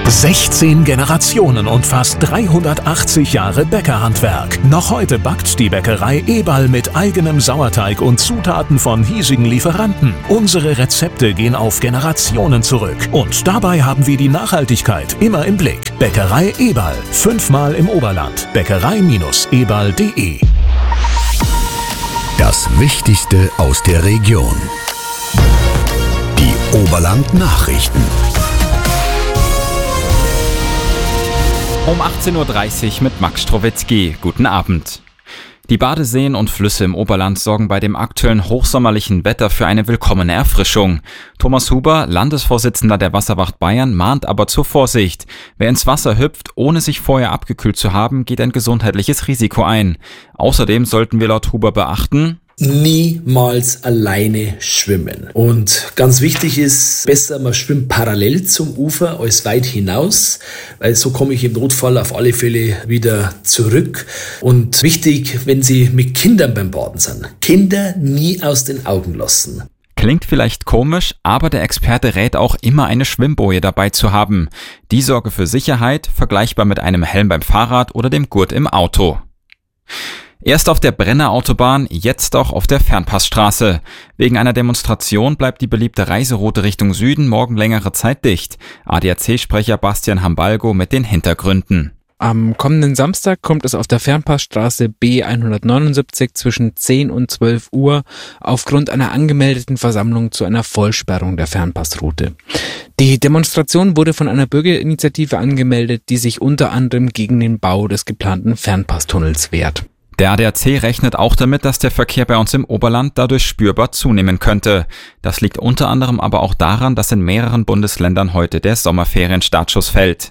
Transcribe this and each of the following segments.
16 Generationen und fast 380 Jahre Bäckerhandwerk. Noch heute backt die Bäckerei Eberl mit eigenem Sauerteig und Zutaten von hiesigen Lieferanten. Unsere Rezepte gehen auf Generationen zurück. Und dabei haben wir die Nachhaltigkeit immer im Blick. Bäckerei Eberl, 5-mal im Oberland. Bäckerei-eberl.de. Das Wichtigste aus der Region. Die Oberland-Nachrichten. Um 18.30 Uhr mit Max Strowitzki. Guten Abend. Die Badeseen und Flüsse im Oberland sorgen bei dem aktuellen hochsommerlichen Wetter für eine willkommene Erfrischung. Thomas Huber, Landesvorsitzender der Wasserwacht Bayern, mahnt aber zur Vorsicht. Wer ins Wasser hüpft, ohne sich vorher abgekühlt zu haben, geht ein gesundheitliches Risiko ein. Außerdem sollten wir laut Huber beachten: niemals alleine schwimmen. Und ganz wichtig ist, besser man schwimmt parallel zum Ufer als weit hinaus, weil so komme ich im Notfall auf alle Fälle wieder zurück. Und wichtig, wenn Sie mit Kindern beim Baden sind, Kinder nie aus den Augen lassen. Klingt vielleicht komisch, aber der Experte rät auch immer eine Schwimmboje dabei zu haben. Die sorge für Sicherheit, vergleichbar mit einem Helm beim Fahrrad oder dem Gurt im Auto. Erst auf der Brennerautobahn, jetzt auch auf der Fernpassstraße. Wegen einer Demonstration bleibt die beliebte Reiseroute Richtung Süden morgen längere Zeit dicht. ADAC-Sprecher Bastian Hambalgo mit den Hintergründen. Am kommenden Samstag kommt es auf der Fernpassstraße B179 zwischen 10 und 12 Uhr aufgrund einer angemeldeten Versammlung zu einer Vollsperrung der Fernpassroute. Die Demonstration wurde von einer Bürgerinitiative angemeldet, die sich unter anderem gegen den Bau des geplanten Fernpasstunnels wehrt. Der ADAC rechnet auch damit, dass der Verkehr bei uns im Oberland dadurch spürbar zunehmen könnte. Das liegt unter anderem aber auch daran, dass in mehreren Bundesländern heute der Sommerferienstartschuss fällt.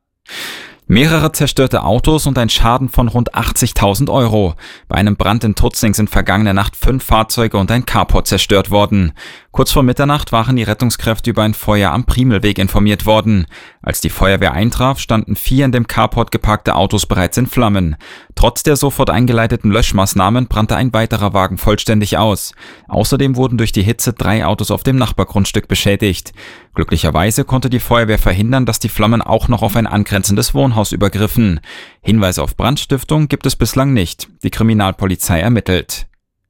Mehrere zerstörte Autos und ein Schaden von rund 80.000 Euro. Bei einem Brand in Tutzing sind vergangene Nacht 5 Fahrzeuge und ein Carport zerstört worden. Kurz vor Mitternacht waren die Rettungskräfte über ein Feuer am Primelweg informiert worden. Als die Feuerwehr eintraf, standen 4 in dem Carport geparkte Autos bereits in Flammen. Trotz der sofort eingeleiteten Löschmaßnahmen brannte ein weiterer Wagen vollständig aus. Außerdem wurden durch die Hitze 3 Autos auf dem Nachbargrundstück beschädigt. Glücklicherweise konnte die Feuerwehr verhindern, dass die Flammen auch noch auf ein angrenzendes Wohnhaus übergriffen. Hinweise auf Brandstiftung gibt es bislang nicht. Die Kriminalpolizei ermittelt.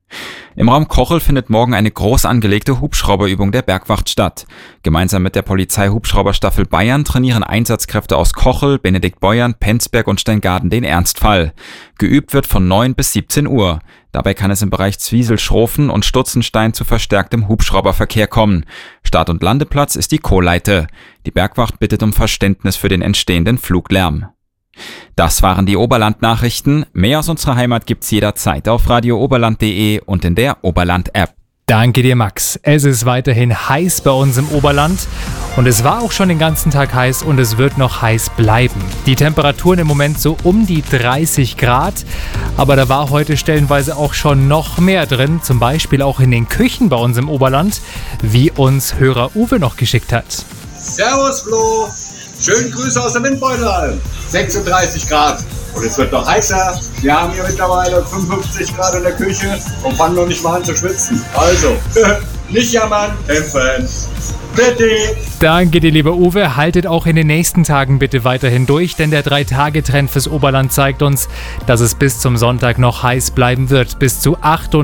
Im Raum Kochel findet morgen eine groß angelegte Hubschrauberübung der Bergwacht statt. Gemeinsam mit der Polizei-Hubschrauberstaffel Bayern trainieren Einsatzkräfte aus Kochel, Benediktbeuern, Penzberg und Steingaden den Ernstfall. Geübt wird von 9 bis 17 Uhr. Dabei kann es im Bereich Zwiesel, Schrofen und Stutzenstein zu verstärktem Hubschrauberverkehr kommen. Start- und Landeplatz ist die Kohleite. Die Bergwacht bittet um Verständnis für den entstehenden Fluglärm. Das waren die Oberland-Nachrichten. Mehr aus unserer Heimat gibt's jederzeit auf radiooberland.de und in der Oberland-App. Danke dir, Max. Es ist weiterhin heiß bei uns im Oberland und es war auch schon den ganzen Tag heiß und es wird noch heiß bleiben. Die Temperaturen im Moment so um die 30 Grad, aber da war heute stellenweise auch schon noch mehr drin, zum Beispiel auch in den Küchen bei uns im Oberland, wie uns Hörer Uwe noch geschickt hat. Servus Flo, schönen Grüße aus der Windbeutelalm, 36 Grad. Und es wird noch heißer. Wir haben hier mittlerweile 55 Grad in der Küche und fangen noch nicht mal an zu schwitzen. Also, nicht jammern, kämpfen. Bitte. Danke dir, lieber Uwe. Haltet auch in den nächsten Tagen bitte weiterhin durch, denn der 3-Tage-Trend fürs Oberland zeigt uns, dass es bis zum Sonntag noch heiß bleiben wird. Bis zu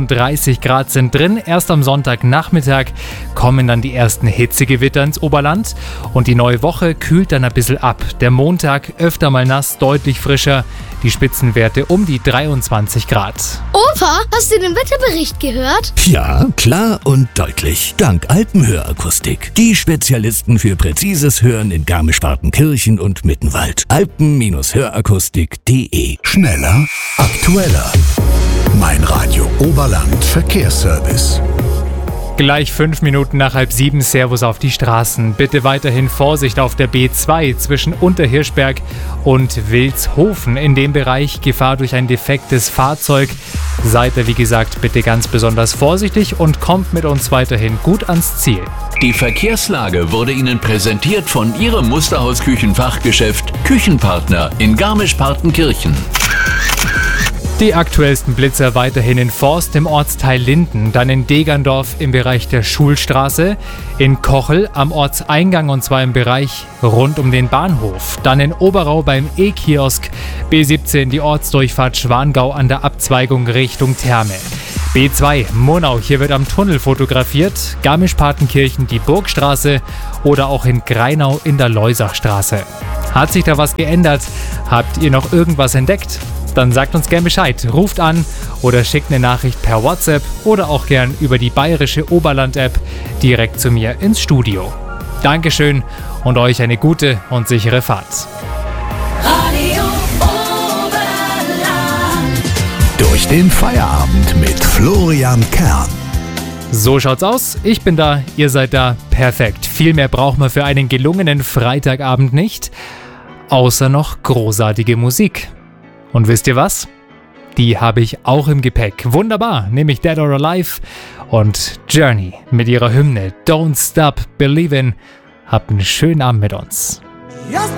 38 Grad sind drin. Erst am Sonntagnachmittag kommen dann die ersten Hitzegewitter ins Oberland und die neue Woche kühlt dann ein bisschen ab. Der Montag öfter mal nass, deutlich frischer. Die Spitzenwerte um die 23 Grad. Opa, hast du den Wetterbericht gehört? Ja, klar und deutlich. Dank Alpenhörakustik. Die Spezialisten für präzises Hören in Garmisch-Partenkirchen und Mittenwald. Alpen-Hörakustik.de. Schneller, aktueller. Mein Radio Oberland Verkehrsservice. Gleich 5 Minuten nach 6:30, Servus auf die Straßen. Bitte weiterhin Vorsicht auf der B2 zwischen Unterhirschberg und Wilshofen. In dem Bereich Gefahr durch ein defektes Fahrzeug. Seid ihr, wie gesagt, bitte ganz besonders vorsichtig und kommt mit uns weiterhin gut ans Ziel. Die Verkehrslage wurde Ihnen präsentiert von Ihrem Musterhaus-Küchenfachgeschäft Küchenpartner in Garmisch-Partenkirchen. Die aktuellsten Blitzer weiterhin in Forst im Ortsteil Linden, dann in Degerndorf im Bereich der Schulstraße, in Kochel am Ortseingang und zwar im Bereich rund um den Bahnhof, dann in Oberau beim E-Kiosk, B17 die Ortsdurchfahrt Schwangau an der Abzweigung Richtung Therme. B2 Murnau, hier wird am Tunnel fotografiert, Garmisch-Partenkirchen die Burgstraße oder auch in Greinau in der Leusachstraße. Hat sich da was geändert? Habt ihr noch irgendwas entdeckt? Dann sagt uns gern Bescheid, ruft an oder schickt eine Nachricht per WhatsApp oder auch gern über die bayerische Oberland-App direkt zu mir ins Studio. Dankeschön und euch eine gute und sichere Fahrt. Radio Oberland. Durch den Feierabend mit Florian Kern. So schaut's aus, ich bin da, ihr seid da, perfekt. Viel mehr braucht man für einen gelungenen Freitagabend nicht, außer noch großartige Musik. Und wisst ihr was? Die habe ich auch im Gepäck. Wunderbar, nämlich Dead or Alive und Journey mit ihrer Hymne Don't Stop Believin'. Habt einen schönen Abend mit uns. Just